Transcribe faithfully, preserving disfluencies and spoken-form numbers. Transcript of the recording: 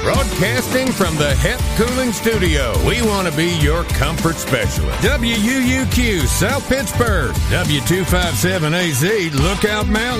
Broadcasting from the Hep Cooling Studio, we want to be your comfort specialist. W U U Q, South Pittsburgh. W two fifty-seven A Z, Lookout Mountain.